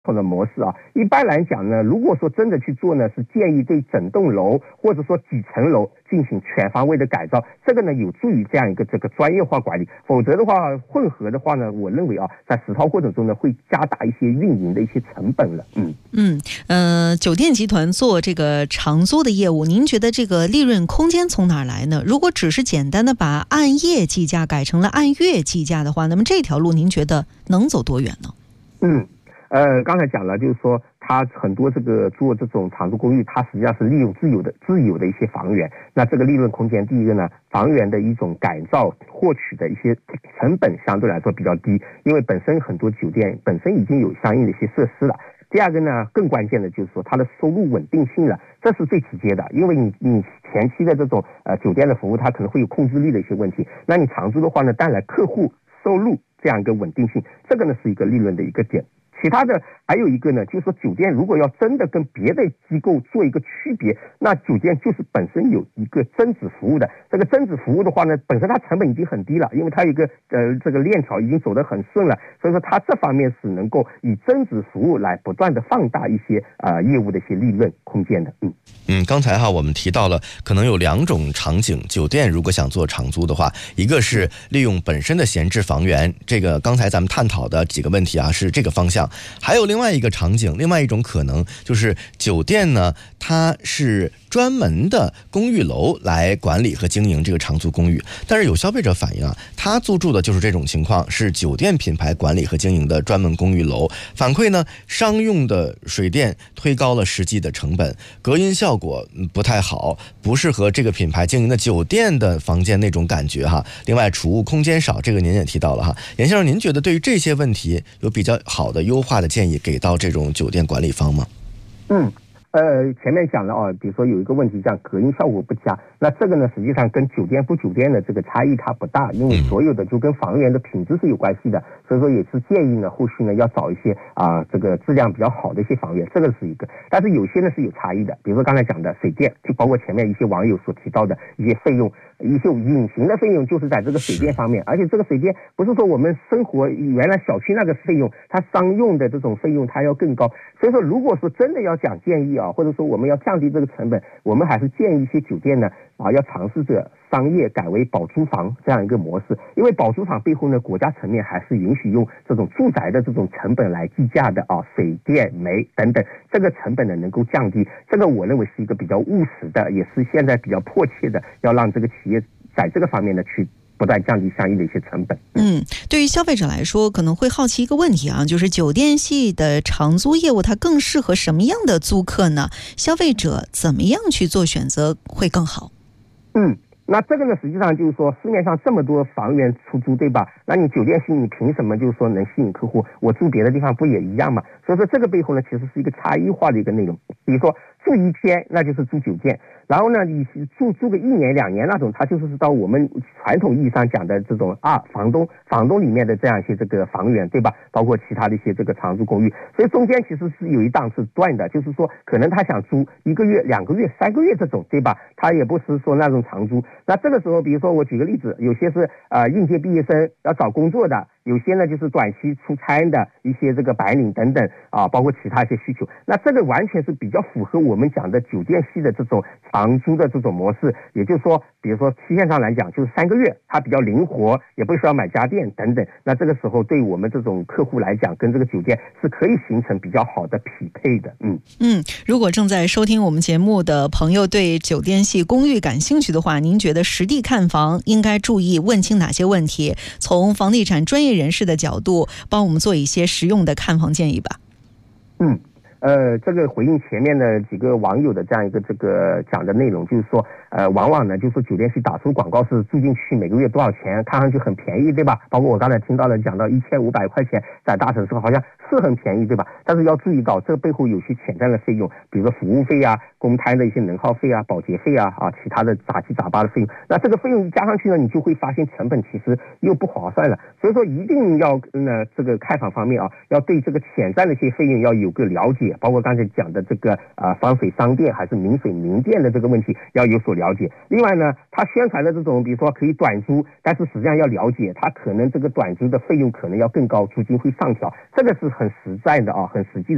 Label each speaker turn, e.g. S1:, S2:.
S1: 的模式啊，一般来讲呢，如果说真的去做呢，是建议对整栋楼或者说几层楼进行全方位的改造，这个呢有助于这样一个专业化管理。否则的话，混合的话呢，我认为啊，在实操过程中呢，会加大一些运营的一些成本了。
S2: 酒店集团做这个长租的业务，您觉得这个利润空间从哪儿来呢？如果只是简单的把按夜计价改成了按月计价的话，那么这条路您觉得能走多远呢？
S1: 刚才讲了，就是说它很多做这种长租公寓，它实际上是利用自有的一些房源。那这个利润空间，第一个呢，房源的一种改造获取的一些成本相对来说比较低，因为本身很多酒店本身已经有相应的一些设施了。第二个呢，更关键的就是说它的收入稳定性了，这是最直接的，因为你前期的这种酒店的服务，它可能会有控制力的一些问题，那你长租的话呢，带来客户收入这样一个稳定性，这个呢是一个利润的一个点。其他的还有一个呢，就是说酒店如果要真的跟别的机构做一个区别，那酒店就是本身有一个增值服务的。这个增值服务的话呢，本身它成本已经很低了，因为它有一个这个链条已经走得很顺了，所以说它这方面是能够以增值服务来不断的放大一些业务的一些利润空间的。
S3: 刚才我们提到了可能有两种场景，酒店如果想做长租的话，一个是利用本身的闲置房源，这个刚才咱们探讨的几个问题是这个方向。还有另外一个场景，另外一种可能就是酒店呢，它是专门的公寓楼来管理和经营这个长租公寓，但是有消费者反映他租住的就是这种情况，是酒店品牌管理和经营的专门公寓楼，反馈呢，商用的水电推高了实际的成本，隔音效果不太好，不适合这个品牌经营的酒店的房间那种感觉另外储物空间少，这个您也提到了严先生，您觉得对于这些问题有比较好的优化的建议给到这种酒店管理方吗？
S1: 前面讲了比如说有一个问题，像隔音效果不佳，那这个呢实际上跟酒店不酒店的这个差异它不大，因为所有的就跟房源的品质是有关系的，所以说也是建议呢后续呢要找一些这个质量比较好的一些房源，这个是一个。但是有些呢是有差异的，比如说刚才讲的水电，就包括前面一些网友所提到的一些费用，一些隐形的费用就是在这个水电方面，而且这个水电不是说我们生活原来小区那个费用，它商用的这种费用它要更高，所以说如果说真的要讲建议或者说我们要降低这个成本，我们还是建议一些酒店呢要尝试着商业改为保租房这样一个模式，因为保租房背后呢，国家层面还是允许用这种住宅的这种成本来计价的水电煤等等，这个成本呢能够降低，这个我认为是一个比较务实的，也是现在比较迫切的，要让这个企业在这个方面呢去不断降低相应的一些成本。
S2: 对于消费者来说可能会好奇一个问题就是酒店系的长租业务它更适合什么样的租客呢？消费者怎么样去做选择会更好？
S1: 那这个呢实际上就是说市面上这么多房源出租，对吧？那你酒店系你凭什么就是说能吸引客户？我住别的地方不也一样吗？所以说这个背后呢其实是一个差异化的一个内容。比如说住一天那就是住酒店，然后呢你住个1年2年那种，它就是到我们传统意义上讲的这种房东里面的这样一些这个房源，对吧？包括其他的一些这个长租公寓，所以中间其实是有一档是断的，就是说可能他想租1个月2个月3个月这种，对吧？他也不是说那种长租。那这个时候比如说我举个例子，有些是应届毕业生要找工作的，有些呢就是短期出差的一些这个白领等等包括其他一些需求，那这个完全是比较符合我们讲的酒店系的这种长租的这种模式。也就是说比如说期限上来讲就是3个月，它比较灵活，也不需要买家电等等，那这个时候对我们这种客户来讲跟这个酒店是可以形成比较好的匹配的。
S2: 如果正在收听我们节目的朋友对酒店系公寓感兴趣的话，您觉得实地看房应该注意问清哪些问题？从房地产专业人士的角度帮我们做一些实用的看房建议吧。
S1: 这个回应前面的几个网友的这样一个这个讲的内容，就是说往往呢就是酒店系打出广告是住进去每个月多少钱，看上去很便宜，对吧？包括我刚才听到了讲到1500块钱，在大城市好像是很便宜，对吧？但是要注意到这背后有些潜在的费用，比如说服务费公摊的一些能耗费保洁费其他的杂七杂八的费用，那这个费用加上去呢，你就会发现成本其实又不划算了。所以说一定要这个看房方面要对这个潜在的一些费用要有个了解，包括刚才讲的这个防水商店还是明水明电的这个问题要有所了解。另外呢，他宣传的这种比如说可以短租，但是实际上要了解他可能这个短租的费用可能要更高，租金会上调，这个是很实在的很实际的